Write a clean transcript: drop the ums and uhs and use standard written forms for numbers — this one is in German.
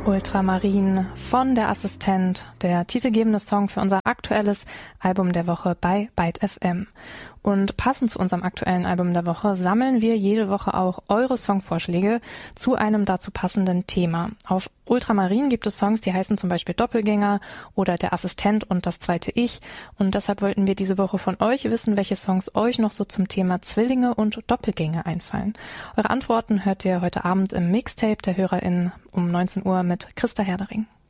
Ultramarin von Der Assistent, der titelgebende Song für unser aktuelles Album der Woche bei Byte FM. Und passend zu unserem aktuellen Album der Woche sammeln wir jede Woche auch eure Songvorschläge zu einem dazu passenden Thema. Auf Ultramarin gibt es Songs, die heißen zum Beispiel Doppelgänger oder Der Assistent und das zweite Ich. Und deshalb wollten wir diese Woche von euch wissen, welche Songs euch noch so zum Thema Zwillinge und Doppelgänge einfallen. Eure Antworten hört ihr heute Abend im Mixtape der HörerInnen um 19 Uhr mit Christa Herdering.